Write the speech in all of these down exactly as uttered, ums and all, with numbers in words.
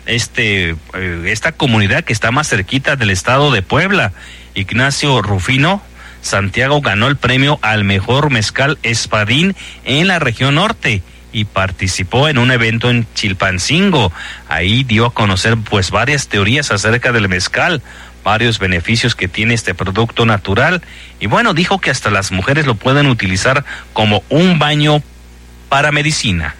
este esta comunidad que está más cerquita del estado de Puebla. Ignacio Rufino Santiago ganó el premio al mejor mezcal espadín en la región norte y participó en un evento en Chilpancingo. Ahí dio a conocer pues varias teorías acerca del mezcal, varios beneficios que tiene este producto natural, y bueno, dijo que hasta las mujeres lo pueden utilizar como un baño para medicina.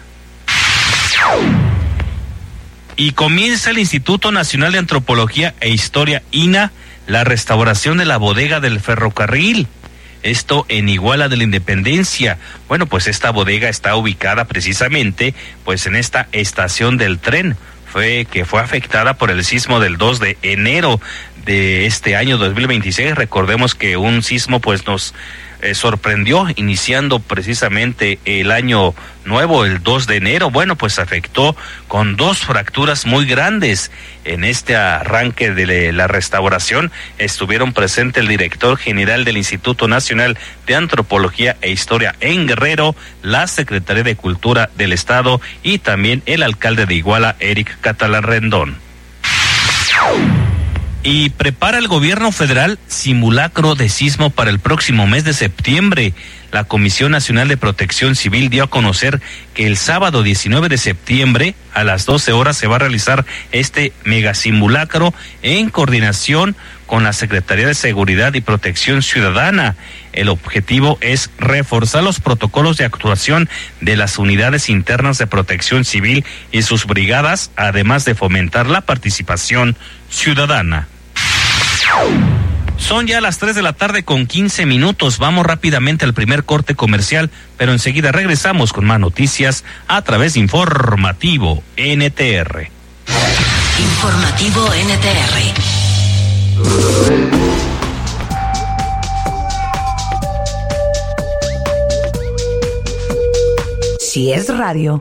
Y comienza el Instituto Nacional de Antropología e Historia, I N A, la restauración de la bodega del ferrocarril. Esto en Iguala de la Independencia. Bueno, pues esta bodega está ubicada precisamente pues en esta estación del tren, fue que fue afectada por el sismo del dos de enero de este año dos mil veintiséis. Recordemos que un sismo pues nos eh, sorprendió iniciando precisamente el año nuevo, el dos de enero. Bueno, pues afectó con dos fracturas muy grandes. En este arranque de la restauración estuvieron presentes el director general del Instituto Nacional de Antropología e Historia en Guerrero, la Secretaría de Cultura del Estado y también el alcalde de Iguala, Eric Catalán Rendón. Y prepara el gobierno federal simulacro de sismo para el próximo mes de septiembre. La Comisión Nacional de Protección Civil dio a conocer que el sábado diecinueve de septiembre a las doce horas se va a realizar este megasimulacro en coordinación con la Secretaría de Seguridad y Protección Ciudadana. El objetivo es reforzar los protocolos de actuación de las unidades internas de protección civil y sus brigadas, además de fomentar la participación ciudadana. Son ya las tres de la tarde con quince minutos. Vamos rápidamente al primer corte comercial, pero enseguida regresamos con más noticias a través de Informativo N T R. Informativo N T R. Si es radio,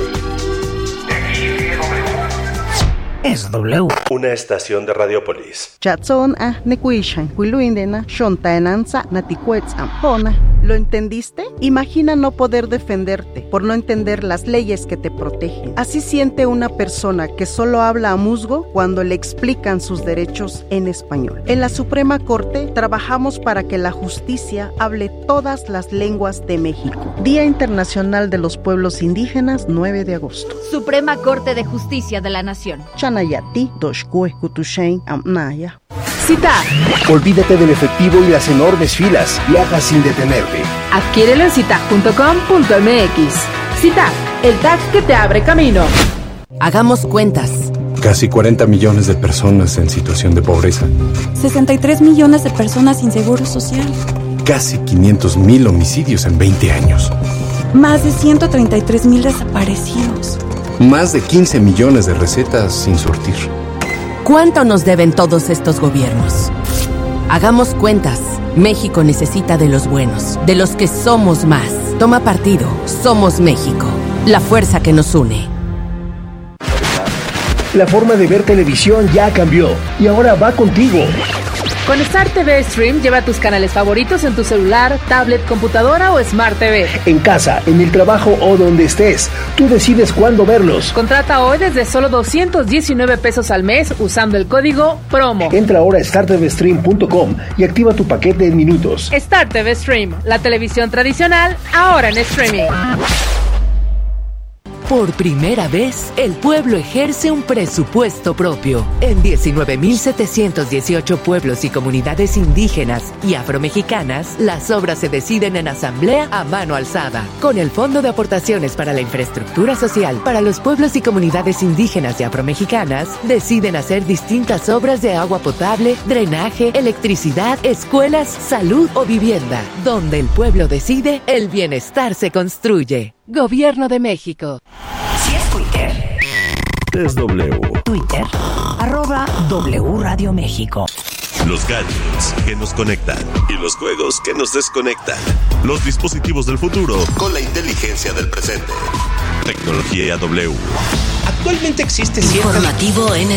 es W. Una estación de Radiopolis. Chatson a Nekuishan, Quiluindena, Shontaenanza, Naticuetz Ampona. ¿Lo entendiste? Imagina no poder defenderte por no entender las leyes que te protegen. Así siente una persona que solo habla a musgo cuando le explican sus derechos en español. En la Suprema Corte trabajamos para que la justicia hable todas las lenguas de México. Día Internacional de los Pueblos Indígenas, nueve de agosto. Suprema Corte de Justicia de la Nación. Chanayati, Doshkue, Kutushain, Amnaya. Cita. Olvídate del efectivo y las enormes filas. Viaja sin detenerte. Adquiérelo en cita punto com punto m x. Cita, el tag que te abre camino. Hagamos cuentas. Casi cuarenta millones de personas en situación de pobreza. sesenta y tres millones de personas sin seguro social. Casi quinientos mil homicidios en veinte años. Más de ciento treinta y tres mil desaparecidos. Más de quince millones de recetas sin surtir. ¿Cuánto nos deben todos estos gobiernos? Hagamos cuentas. México necesita de los buenos, de los que somos más. Toma partido. Somos México. La fuerza que nos une. La forma de ver televisión ya cambió y ahora va contigo. Con Star T V Stream lleva tus canales favoritos en tu celular, tablet, computadora o Smart T V. En casa, en el trabajo o donde estés, tú decides cuándo verlos. Contrata hoy desde solo doscientos diecinueve pesos al mes usando el código PROMO. Entra ahora a star t v stream punto com y activa tu paquete en minutos. Star T V Stream, la televisión tradicional, ahora en streaming. Por primera vez, el pueblo ejerce un presupuesto propio. En diecinueve mil setecientos dieciocho pueblos y comunidades indígenas y afromexicanas, las obras se deciden en asamblea a mano alzada. Con el Fondo de Aportaciones para la Infraestructura Social para los pueblos y comunidades indígenas y afromexicanas, deciden hacer distintas obras de agua potable, drenaje, electricidad, escuelas, salud o vivienda. Donde el pueblo decide, el bienestar se construye. Gobierno de México. Si es Twitter, Es W. Twitter, arroba W Radio México. Los gadgets que nos conectan y los juegos que nos desconectan. Los dispositivos del futuro con la inteligencia del presente. Tecnología W. Actualmente existe cierta... Informativo N